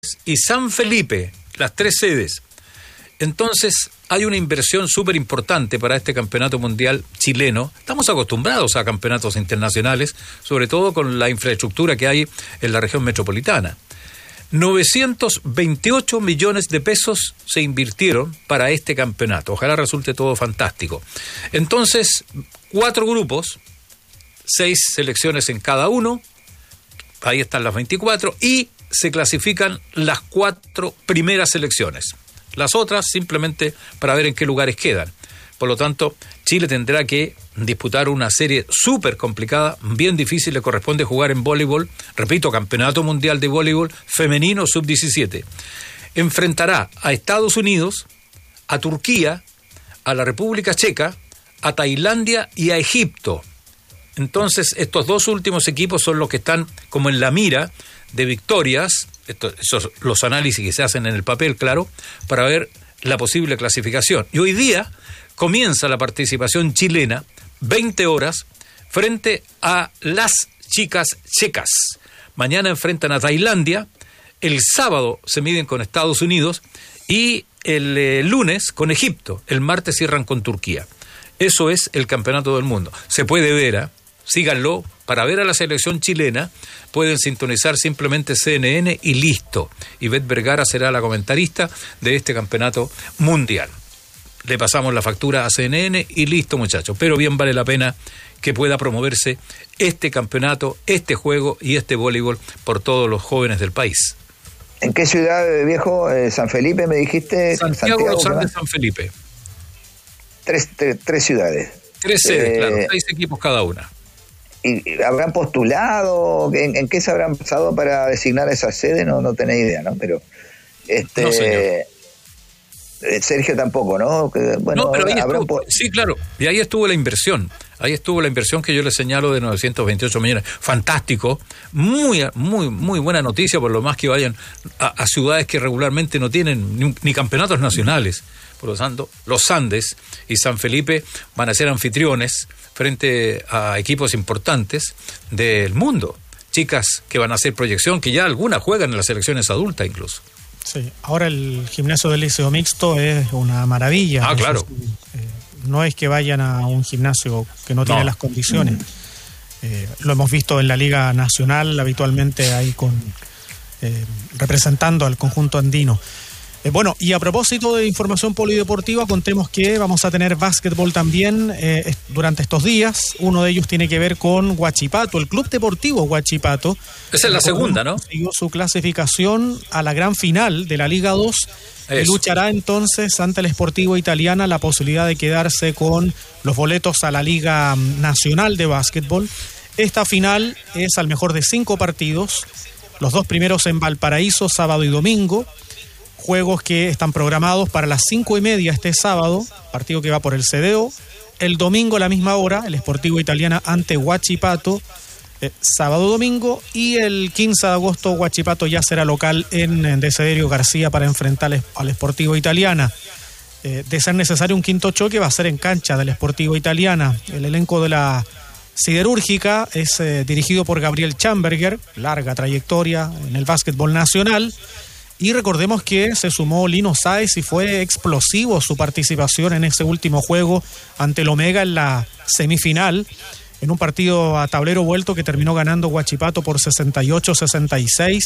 y San Felipe, las 3 sedes. Entonces hay una inversión súper importante para este campeonato mundial chileno. Estamos acostumbrados a campeonatos internacionales, sobre todo con la infraestructura que hay en la región metropolitana. 928 millones de pesos se invirtieron para este campeonato. Ojalá resulte todo fantástico. Entonces, 4 grupos, 6 selecciones en cada uno, ahí están las 24, y se clasifican las 4 primeras selecciones. Las otras simplemente para ver en qué lugares quedan. Por lo tanto, Chile tendrá que disputar una serie súper complicada, bien difícil. Le corresponde jugar en voleibol, repito, Campeonato Mundial de Voleibol Femenino Sub-17. Enfrentará a Estados Unidos, a Turquía, a la República Checa, a Tailandia y a Egipto. Entonces, estos 2 últimos equipos son los que están como en la mira de victorias, esos los análisis que se hacen en el papel, claro, para ver la posible clasificación. Y hoy día comienza la participación chilena, 20 horas, frente a las chicas checas. Mañana enfrentan a Tailandia, el sábado se miden con Estados Unidos y el lunes con Egipto, el martes cierran con Turquía. Eso es el campeonato del mundo. Se puede ver, síganlo, para ver a la selección chilena pueden sintonizar simplemente CNN y listo. Ivette Vergara será la comentarista de este campeonato mundial. Le pasamos la factura a CNN y listo, muchachos. Pero bien vale la pena que pueda promoverse este campeonato, este juego y este voleibol por todos los jóvenes del país. ¿En qué ciudad, viejo? ¿San Felipe me dijiste? Santiago Los Andes, San Felipe. 3 ciudades. 3 sedes, claro, 6 equipos cada una. ¿Y habrán postulado? ¿En qué se habrán basado para designar esa sede? No tenés idea, ¿no? Pero no, señor. Sergio tampoco, ¿no? Bueno, no, pero ahí estuvo, sí, claro, y ahí estuvo la inversión. Ahí estuvo la inversión que yo le señalo de 928 millones. Fantástico, muy buena noticia, por lo más que vayan a ciudades que regularmente no tienen ni campeonatos nacionales. Por lo tanto, los Andes y San Felipe van a ser anfitriones frente a equipos importantes del mundo. Chicas que van a hacer proyección, que ya algunas juegan en las selecciones adultas incluso. Sí, ahora el gimnasio del Liceo Mixto es una maravilla. Ah, claro. No es que vayan a un gimnasio que no tiene las condiciones. Lo hemos visto en la Liga Nacional, habitualmente ahí representando al conjunto andino. Bueno, y a propósito de información polideportiva, contemos que vamos a tener básquetbol también durante estos días. Uno de ellos tiene que ver con Huachipato, el Club Deportivo Huachipato. Esa es la segunda, ¿no? Consiguió su clasificación a la gran final de la Liga 2 y luchará entonces ante el Sportivo Italiana la posibilidad de quedarse con los boletos a la Liga Nacional de Básquetbol. Esta final es al mejor de 5 partidos, los 2 primeros en Valparaíso, sábado y domingo. Juegos que están programados para las 5:30 este sábado, partido que va por el CDO. El domingo a la misma hora, el Sportivo Italiana ante Huachipato, sábado-domingo. Y el 15 de agosto, Huachipato ya será local en Desiderio García para enfrentar al Sportivo Italiana. De ser necesario un quinto choque, va a ser en cancha del Sportivo Italiana. El elenco de la Siderúrgica es dirigido por Gabriel Chamberger, larga trayectoria en el básquetbol nacional. Y recordemos que se sumó Lino Sáez y fue explosivo su participación en ese último juego ante el Omega en la semifinal, en un partido a tablero vuelto que terminó ganando Huachipato por 68-66,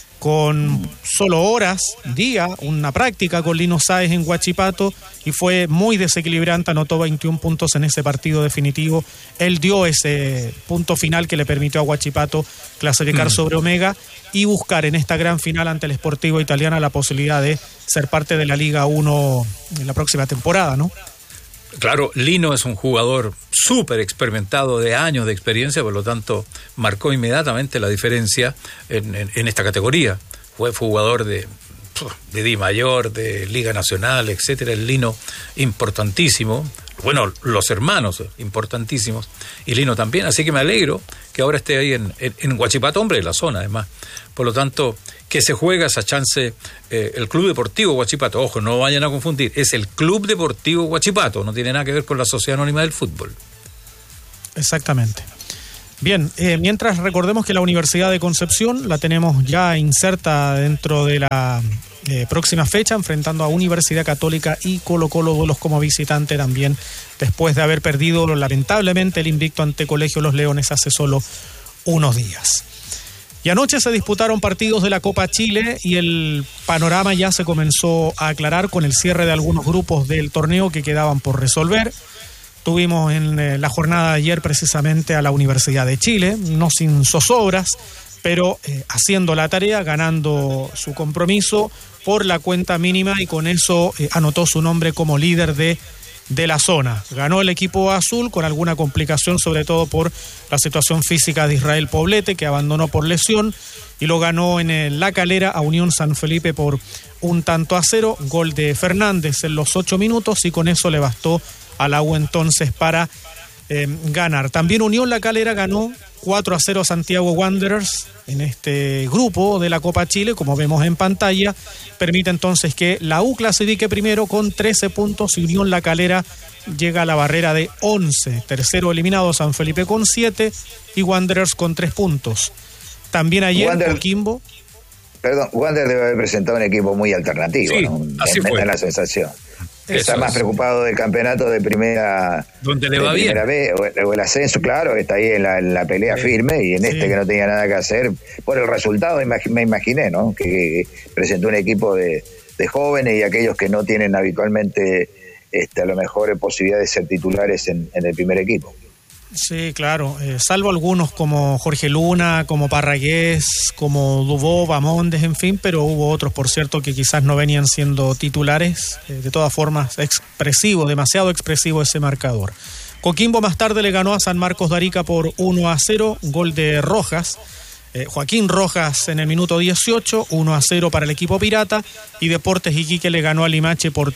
con solo horas, una práctica con Lino Sáez en Huachipato, y fue muy desequilibrante, anotó 21 puntos en ese partido definitivo. Él dio ese punto final que le permitió a Huachipato clasificar sobre Omega y buscar en esta gran final ante el Sportivo Italiana la posibilidad de ser parte de la Liga 1 en la próxima temporada, ¿no? Claro, Lino es un jugador súper experimentado, de años de experiencia, por lo tanto marcó inmediatamente la diferencia en esta categoría. Fue jugador de Di Mayor, de Liga Nacional, etcétera. El Lino importantísimo. Bueno, los hermanos importantísimos. Y Lino también, así que me alegro que ahora esté ahí en Huachipato, hombre de la zona además. Por lo tanto, que se juega esa chance el Club Deportivo Huachipato. Ojo, no vayan a confundir, es el Club Deportivo Huachipato, no tiene nada que ver con la Sociedad Anónima del Fútbol. Exactamente. Bien, mientras recordemos que la Universidad de Concepción la tenemos ya inserta dentro de la próxima fecha, enfrentando a Universidad Católica y Colo-Colo, duelos como visitante también, después de haber perdido lamentablemente el invicto ante Colegio Los Leones hace solo unos días. Y anoche se disputaron partidos de la Copa Chile y el panorama ya se comenzó a aclarar con el cierre de algunos grupos del torneo que quedaban por resolver. Tuvimos en la jornada de ayer precisamente a la Universidad de Chile, no sin zozobras, pero haciendo la tarea, ganando su compromiso por la cuenta mínima y con eso anotó su nombre como líder de la zona. Ganó el equipo azul con alguna complicación, sobre todo por la situación física de Israel Poblete, que abandonó por lesión, y lo ganó en La Calera a Unión San Felipe por 1-0, gol de Fernández en los 8 minutos, y con eso le bastó a la U entonces para ganar. También Unión La Calera ganó 4-0 a Santiago Wanderers en este grupo de la Copa Chile, como vemos en pantalla. Permite entonces que la U clasifique primero con 13 puntos y Unión La Calera llega a la barrera de 11. Tercero eliminado San Felipe con 7 y Wanderers con 3 puntos. También ayer Coquimbo. Wander debe haber presentado un equipo muy alternativo, sí, ¿no? Así fue. La sensación. Está más preocupado del campeonato de primera, donde le va bien, B, o el ascenso, claro, que está ahí en la pelea firme, y en que no tenía nada que hacer por el resultado. Me imaginé, ¿no? Que presentó un equipo de jóvenes y aquellos que no tienen habitualmente a lo mejor posibilidad de ser titulares en el primer equipo. Sí, claro, salvo algunos como Jorge Luna, como Parragués, como Dubó, Bamondes, en fin, pero hubo otros, por cierto, que quizás no venían siendo titulares. De todas formas, demasiado expresivo ese marcador. Coquimbo más tarde le ganó a San Marcos de Arica por 1-0, gol de Rojas. Joaquín Rojas en el minuto 18, 1-0 para el equipo pirata, y Deportes Iquique le ganó a Limache por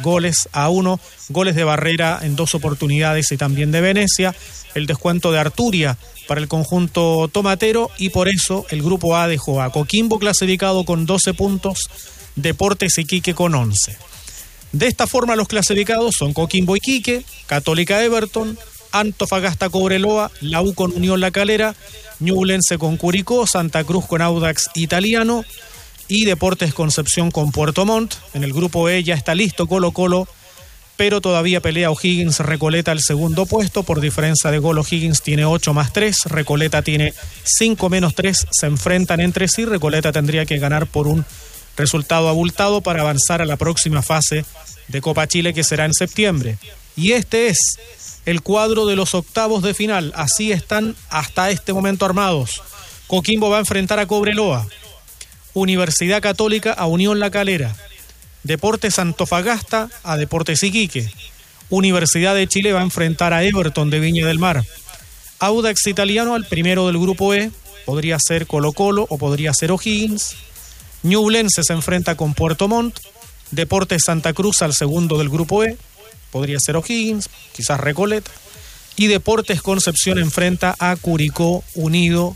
3-1, goles de Barrera en 2 oportunidades y también de Venecia, el descuento de Arturia para el conjunto tomatero, y por eso el grupo A dejó a Coquimbo clasificado con 12 puntos, Deportes Iquique con 11. De esta forma los clasificados son Coquimbo Iquique, Católica Everton, Antofagasta Cobreloa, la U con Unión La Calera, Ñublense con Curicó, Santa Cruz con Audax Italiano y Deportes Concepción con Puerto Montt. En el grupo E ya está listo Colo-Colo, pero todavía pelea O'Higgins Recoleta el segundo puesto. Por diferencia de gol, O'Higgins tiene 8 más 3, Recoleta tiene 5 menos 3, se enfrentan entre sí. Recoleta tendría que ganar por un resultado abultado para avanzar a la próxima fase de Copa Chile, que será en septiembre. Y este es el cuadro de los octavos de final. Así están hasta este momento armados. Coquimbo va a enfrentar a Cobreloa, Universidad Católica a Unión La Calera, Deportes Antofagasta a Deportes Iquique, Universidad de Chile va a enfrentar a Everton de Viña del Mar, Audax Italiano al primero del grupo E, podría ser Colo-Colo o podría ser O'Higgins, Ñublense se enfrenta con Puerto Montt, Deportes Santa Cruz al segundo del grupo E, podría ser O'Higgins, quizás Recoleta, y Deportes Concepción enfrenta a Curicó Unido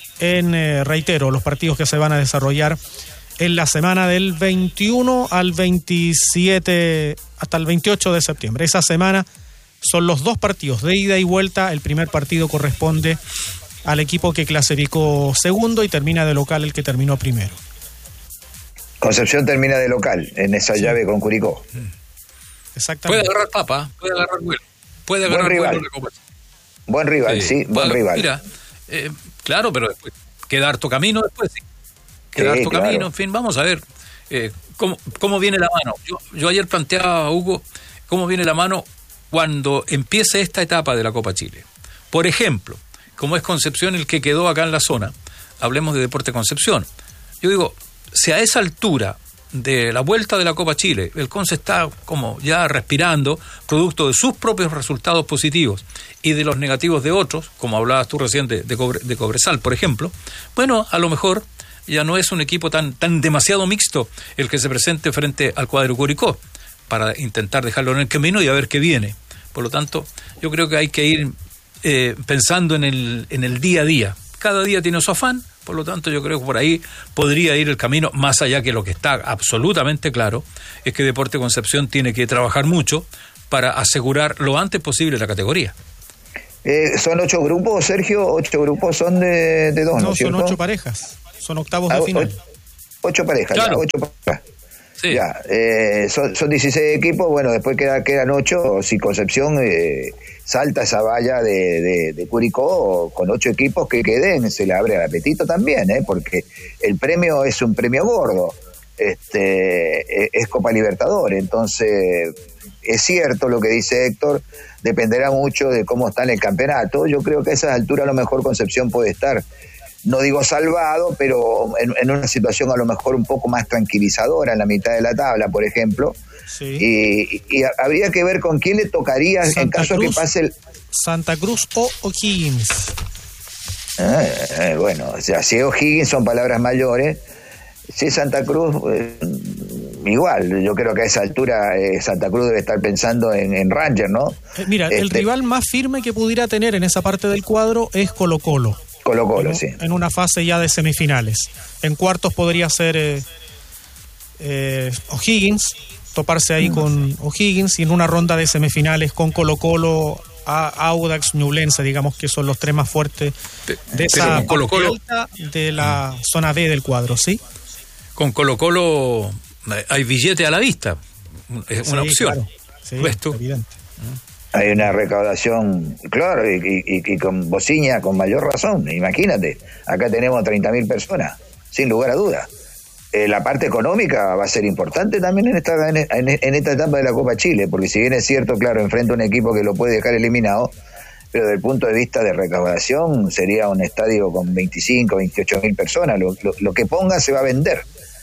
en, reitero, los partidos que se van a desarrollar en la semana del 21 al 27, hasta el 28 de septiembre. Esa semana son los 2 partidos de ida y vuelta. El primer partido corresponde al equipo que clasificó segundo y termina de local el que terminó primero. Concepción termina de local en esa llave con Curicó. Exactamente. Puede agarrar papa, puede agarrar vuelo. Puede agarrar vuelo. Buen rival, sí, buen rival. Mira, claro, pero después queda harto camino después, sí. Queda harto camino, en fin, vamos a ver cómo viene la mano. Yo ayer planteaba a Hugo cómo viene la mano cuando empiece esta etapa de la Copa Chile. Por ejemplo, como es Concepción el que quedó acá en la zona, hablemos de Deporte Concepción. Yo digo, si a esa altura de la vuelta de la Copa Chile, el Conce está como ya respirando, producto de sus propios resultados positivos y de los negativos de otros, como hablabas tú recién de Cobresal, por ejemplo, bueno, a lo mejor ya no es un equipo tan demasiado mixto el que se presente frente al cuadro Curicó, para intentar dejarlo en el camino y a ver qué viene. Por lo tanto, yo creo que hay que ir pensando en el día a día. Cada día tiene su afán. Por lo tanto, yo creo que por ahí podría ir el camino, más allá que lo que está absolutamente claro, es que Deporte Concepción tiene que trabajar mucho para asegurar lo antes posible la categoría. ¿Son 8 grupos, Sergio? 8 grupos son de 2, ¿no es cierto? Son 8 parejas, son octavos de final. 8 parejas, claro. 8 parejas. Sí. Ya, son 16 equipos, bueno, después quedan 8, si Concepción salta esa valla de Curicó con 8 equipos que queden, se le abre el apetito también, porque el premio es un premio gordo, es Copa Libertadores, entonces es cierto lo que dice Héctor, dependerá mucho de cómo está en el campeonato. Yo creo que a esas alturas a lo mejor Concepción puede estar, no digo salvado, pero en una situación a lo mejor un poco más tranquilizadora en la mitad de la tabla, por ejemplo. Sí. Y habría que ver con quién le tocaría en caso que pase el... Santa Cruz o O'Higgins. Bueno, o sea, si O'Higgins son palabras mayores. Si es Santa Cruz, igual, yo creo que a esa altura Santa Cruz debe estar pensando en Ranger, ¿no? Mira, el rival más firme que pudiera tener en esa parte del cuadro es Colo-Colo. Colo-Colo, sí. En una fase ya de semifinales. En cuartos podría ser O'Higgins, toparse ahí con O'Higgins, y en una ronda de semifinales con Colo-Colo, Audax, Ñublense, digamos que son los 3 más fuertes de esa parte alta de la zona B del cuadro, ¿sí? Con Colo-Colo hay billete a la vista, es una opción. Claro. Sí, ¿Ves tú? Evidente. Hay una recaudación, claro, y con Bociña con mayor razón. Imagínate, acá tenemos 30.000 personas, sin lugar a dudas. La parte económica va a ser importante también en esta etapa de la Copa Chile, porque si bien es cierto, claro, enfrenta un equipo que lo puede dejar eliminado, pero desde el punto de vista de recaudación sería un estadio con 25, 28.000 personas. Lo que ponga se va a vender.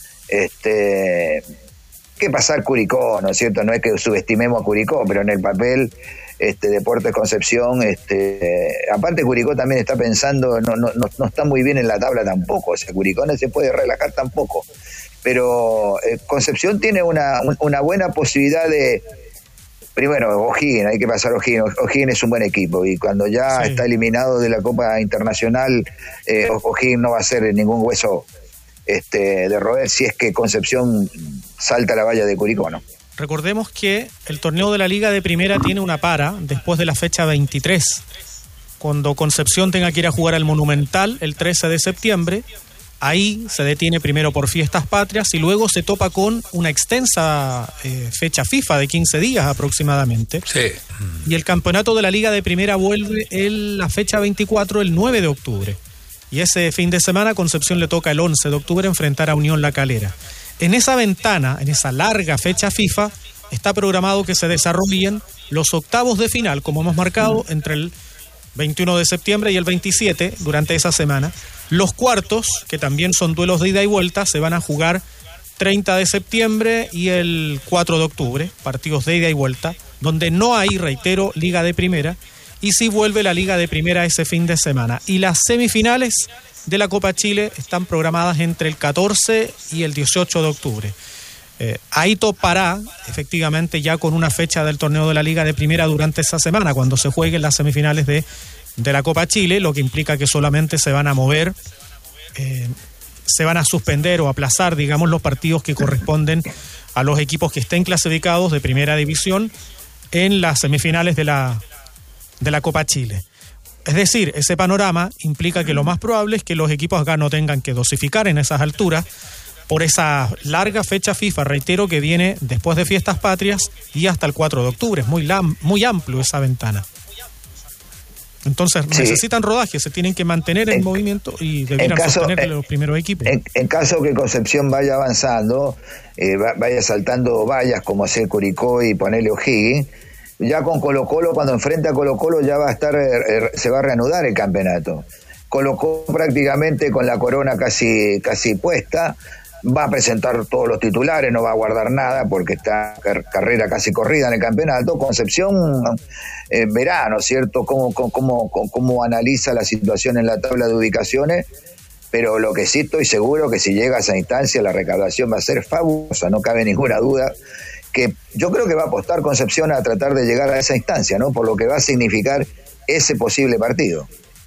¿Qué pasar Curicó? ¿No es cierto? No es que subestimemos a Curicó, pero en el papel Deportes Concepción, aparte Curicó también está pensando, no está muy bien en la tabla tampoco, o sea, Curicó no se puede relajar tampoco, pero Concepción tiene una buena posibilidad de, primero, O'Higgins, hay que pasar O'Higgins. O'Higgins es un buen equipo, y cuando ya está eliminado de la Copa Internacional, O'Higgins no va a ser ningún hueso de roer si es que Concepción salta la valla de Curicó, ¿no? Recordemos que el torneo de la Liga de Primera tiene una para después de la fecha 23, cuando Concepción tenga que ir a jugar al Monumental el 13 de septiembre. Ahí se detiene primero por Fiestas Patrias y luego se topa con una extensa fecha FIFA de 15 días aproximadamente. Sí. Y el campeonato de la Liga de Primera vuelve la fecha 24, el 9 de octubre. Y ese fin de semana Concepción le toca el 11 de octubre enfrentar a Unión La Calera. En esa ventana, en esa larga fecha FIFA, está programado que se desarrollen los octavos de final, como hemos marcado, entre el 21 de septiembre y el 27, durante esa semana. Los cuartos, que también son duelos de ida y vuelta, se van a jugar 30 de septiembre y el 4 de octubre, partidos de ida y vuelta, donde no hay, reitero, Liga de Primera, y sí vuelve la Liga de Primera ese fin de semana. Y las semifinales de la Copa Chile están programadas entre el 14 y el 18 de octubre. Ahí topará efectivamente ya con una fecha del torneo de la Liga de Primera durante esa semana, cuando se jueguen las semifinales de la Copa Chile, lo que implica que solamente se van a mover, se van a suspender o aplazar, digamos, los partidos que corresponden a los equipos que estén clasificados de Primera División en las semifinales de la Copa Chile. Es decir, ese panorama implica que lo más probable es que los equipos acá no tengan que dosificar en esas alturas por esa larga fecha FIFA, reitero, que viene después de Fiestas Patrias y hasta el 4 de octubre. Es muy amplio esa ventana. Entonces necesitan rodaje, se tienen que mantener en movimiento y debieran sostener los primeros equipos. En caso que Concepción vaya avanzando, vaya saltando vallas como hacer Curicó y ponerle O'Higgins, ya con Colo-Colo, cuando enfrente a Colo-Colo ya va a estar, se va a reanudar el campeonato. Colo-Colo prácticamente con la corona casi puesta, va a presentar todos los titulares, no va a guardar nada porque está carrera casi corrida en el campeonato. Concepción verá, ¿no es cierto?, cómo analiza la situación en la tabla de ubicaciones, pero lo que sí estoy seguro que si llega a esa instancia la recaudación va a ser fabulosa, no cabe ninguna duda, que yo creo que va a apostar Concepción a tratar de llegar a esa instancia, ¿no?, por lo que va a significar ese posible partido.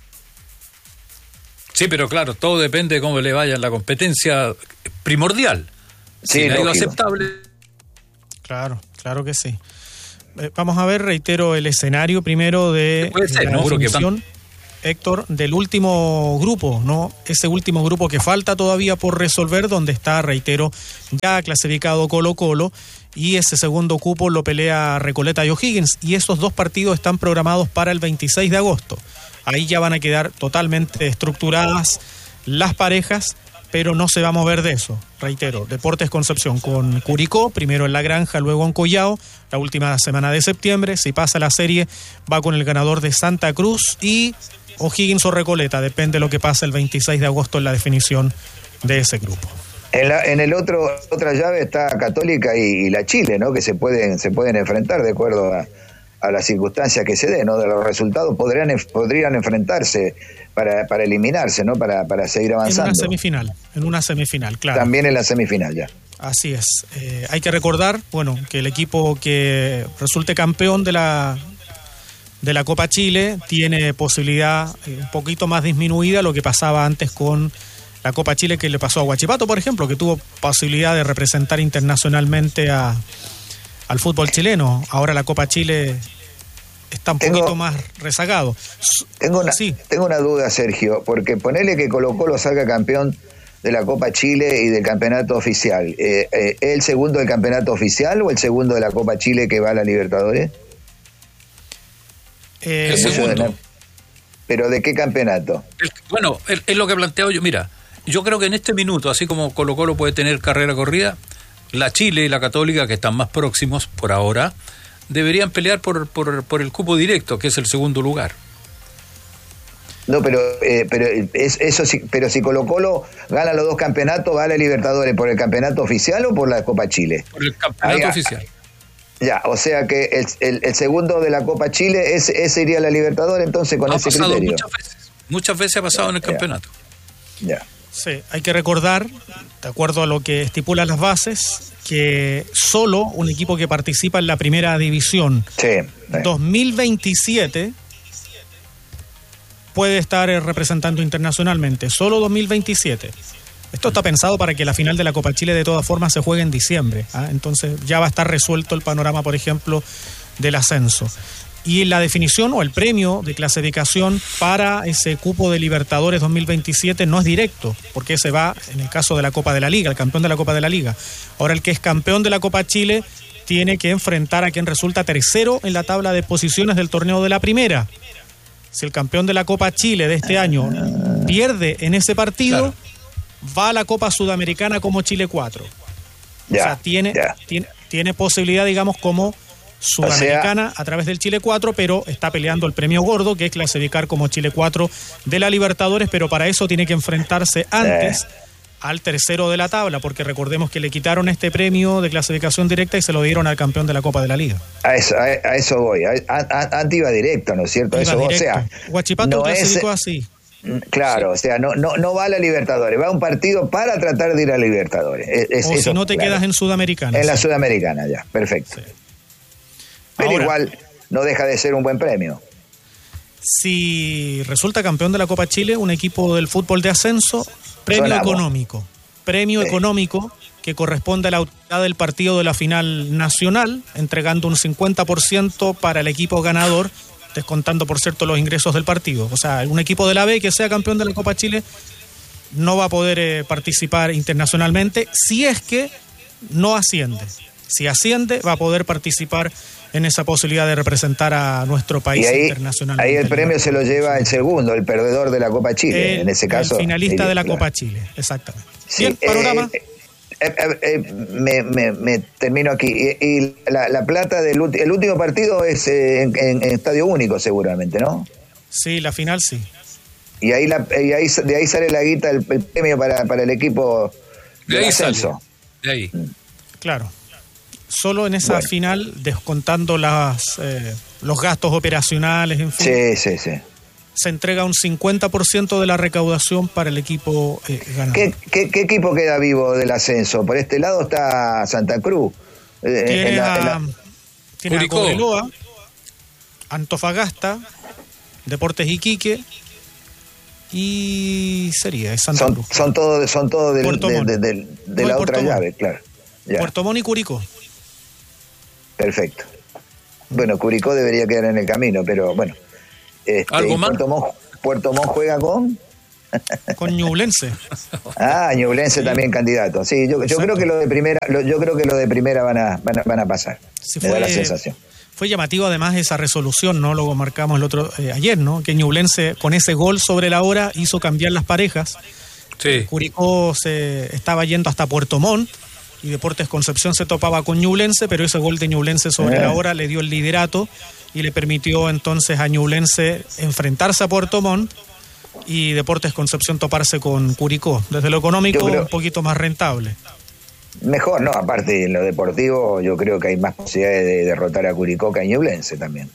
Sí, pero claro, todo depende de cómo le vaya en la competencia primordial. Sí, si no ha ido aceptable. Claro que sí. Vamos a ver, reitero, el escenario primero de la definición, Héctor, del último grupo, ¿no? Ese último grupo que falta todavía por resolver, donde está, reitero, ya clasificado Colo-Colo, y ese segundo cupo lo pelea Recoleta y O'Higgins, y esos dos partidos están programados para el 26 de agosto. Ahí ya van a quedar totalmente estructuradas las parejas, pero no se va a mover de eso. Reitero, Deportes Concepción con Curicó, primero en La Granja, luego en Collao, la última semana de septiembre. Si pasa la serie, va con el ganador de Santa Cruz, y O'Higgins o Recoleta, depende de lo que pase el 26 de agosto en la definición de ese grupo. En el otra llave está Católica y la Chile, ¿no? Que se pueden enfrentar de acuerdo a las circunstancias que se den, ¿no? De los resultados podrían enfrentarse para eliminarse, ¿no? Para seguir avanzando. En una semifinal, claro. También en la semifinal, ya. Así es. Hay que recordar, que el equipo que resulte campeón de la Copa Chile tiene posibilidad un poquito más disminuida lo que pasaba antes con la Copa Chile, que le pasó a Huachipato, por ejemplo, que tuvo posibilidad de representar internacionalmente al fútbol chileno. Ahora la Copa Chile está un poquito más rezagado. Tengo una duda, Sergio, porque ponele que Colo-Colo salga campeón de la Copa Chile y del campeonato oficial. ¿Es el segundo del campeonato oficial o el segundo de la Copa Chile que va a la Libertadores? El segundo. ¿Pero de qué campeonato? Es lo que planteo yo. Mira, yo creo que en este minuto, así como Colo-Colo puede tener carrera corrida, la Chile y la Católica, que están más próximos por ahora, deberían pelear por el cupo directo, que es el segundo lugar. No, pero si Colo-Colo gana los dos campeonatos, ¿va a la Libertadores por el campeonato oficial o por la Copa Chile? Por el campeonato oficial. Ya, o sea que el segundo de la Copa Chile, ese iría a la Libertadores, entonces con ese criterio. Muchas veces ha pasado en el campeonato. Ya. Sí, hay que recordar, de acuerdo a lo que estipulan las bases, que solo un equipo que participa en la primera división 2027 puede estar representando internacionalmente, solo 2027. Esto está pensado para que la final de la Copa Chile de todas formas se juegue en diciembre, ¿ah? Entonces ya va a estar resuelto el panorama, por ejemplo, del ascenso. Y la definición o el premio de clasificación para ese cupo de Libertadores 2027 no es directo, porque ese va en el caso de la Copa de la Liga, el campeón de la Copa de la Liga. Ahora el que es campeón de la Copa Chile tiene que enfrentar a quien resulta tercero en la tabla de posiciones del torneo de la primera. Si el campeón de la Copa Chile de este año pierde en ese partido, va a la Copa Sudamericana como Chile 4. O sea, tiene posibilidad, digamos, como Sudamericana a través del Chile 4, pero está peleando el premio gordo, que es clasificar como Chile 4 de la Libertadores, pero para eso tiene que enfrentarse antes al tercero de la tabla, porque recordemos que le quitaron este premio de clasificación directa y se lo dieron al campeón de la Copa de la Liga. A eso voy. Antes iba directo, ¿no es cierto? O sea, Huachipato clasificó así. Claro, o sea, no va a la Libertadores, va a un partido para tratar de ir a la Libertadores. O si no te quedas en Sudamericana. En la Sudamericana, ya, perfecto. Sí. Pero ahora, igual no deja de ser un buen premio. Si resulta campeón de la Copa Chile, un equipo del fútbol de ascenso, premio económico que corresponde a la autoridad del partido de la final nacional, entregando un 50% para el equipo ganador, descontando, por cierto, los ingresos del partido. O sea, un equipo de la B que sea campeón de la Copa Chile no va a poder participar internacionalmente si es que no asciende. Si asciende, va a poder participar en esa posibilidad de representar a nuestro país internacionalmente. Ahí el premio se lo lleva el segundo, el perdedor de la Copa Chile, en ese caso. El finalista de la Copa Chile, exactamente. Sí, bien, panorama. Me termino aquí. Y la plata el último partido es en estadio único, seguramente, ¿no? Sí, la final sí. Y de ahí sale la guita, el premio para el equipo de ascenso. De ahí. Claro. Solo en esa final, descontando los gastos operacionales, en fin. Sí. Se entrega un 50% de la recaudación para el equipo ganador. ¿Qué equipo queda vivo del ascenso? Por este lado está Santa Cruz. Tiene a Cobreloa, Antofagasta, Deportes Iquique y sería Santa Cruz. Son todos de la otra llave, claro. Ya. Puerto Montt y Curicó. Perfecto. bueno, Curicó debería quedar en el camino, pero bueno. ¿Algo más? Puerto Montt juega con Ñublense. Ñublense también candidato. Sí, yo creo que lo de primera van a pasar. Me da la sensación. Fue llamativo además esa resolución, ¿no? Lo marcamos ayer, ¿no? Que Ñublense con ese gol sobre la hora hizo cambiar las parejas. Sí. Curicó se estaba yendo hasta Puerto Montt y Deportes Concepción se topaba con Ñublense, pero ese gol de Ñublense sobre la hora le dio el liderato y le permitió entonces a Ñublense enfrentarse a Puerto Montt y Deportes Concepción toparse con Curicó. Desde lo económico, un poquito más rentable. Mejor, no, aparte en lo deportivo yo creo que hay más posibilidades de derrotar a Curicó que a Ñublense también.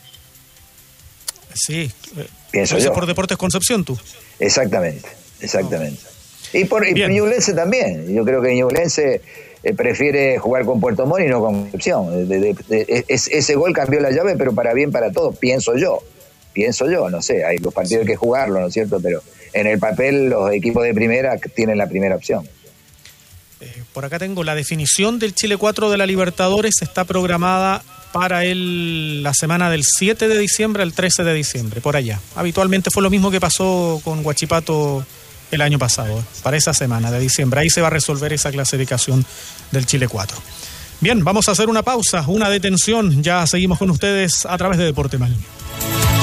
Sí, pienso yo. Por Deportes Concepción tú. Exactamente. Y por Ñublense también. Yo creo que Ñublense prefiere jugar con Puerto Montt y no con Concepción. Ese gol cambió la llave, pero para bien para todos, pienso yo, no sé, hay los partidos hay que jugarlo, ¿no es cierto? Pero en el papel los equipos de primera tienen la primera opción. Por acá tengo la definición del Chile 4 de la Libertadores, está programada para la semana del 7 de diciembre al 13 de diciembre, por allá. Habitualmente fue lo mismo que pasó con Huachipato el año pasado, para esa semana de diciembre. Ahí se va a resolver esa clasificación del Chile 4. Bien, vamos a hacer una pausa, una detención. Ya seguimos con ustedes a través de Deporte Mal.